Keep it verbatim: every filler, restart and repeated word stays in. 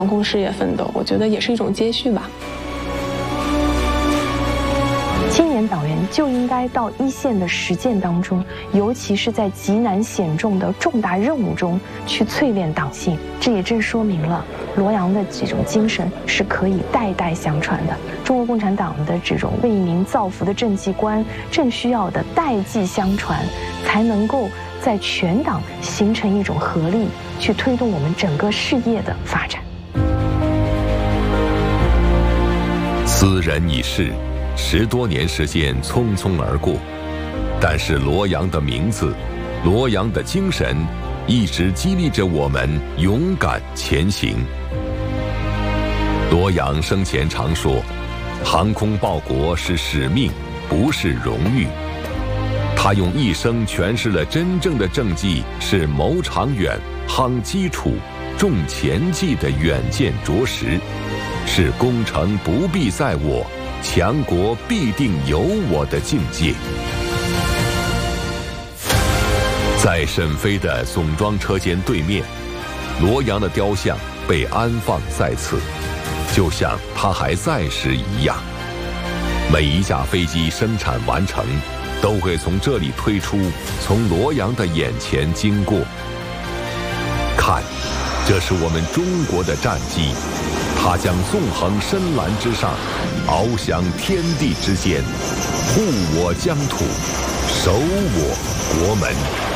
航空事业奋斗，我觉得也是一种接续吧。 青年党员就应该到一线的实践当中，尤其是在极难险重的重大任务中去淬炼党性。这也正说明了罗阳的这种精神是可以代代相传的。中国共产党的这种为民造福的政绩观，正需要的代际相传，才能够在全党形成一种合力，去推动我们整个事业的发展。 斯人已逝，十多年时间匆匆而过，但是罗阳的名字，罗阳的精神，一直激励着我们勇敢前行。罗阳生前常说，航空报国是使命，不是荣誉。他用一生诠释了真正的政绩是谋长远、夯基础、重前进的远见卓识，是功成不必在我，强国必定有我的境界。在沈飞的总装车间对面，罗阳的雕像被安放在此，就像他还在时一样。每一架飞机生产完成，都会从这里推出，从罗阳的眼前经过。看，这是我们中国的战机，它将纵横深蓝之上，翱翔天地之间，护我疆土，守我国门。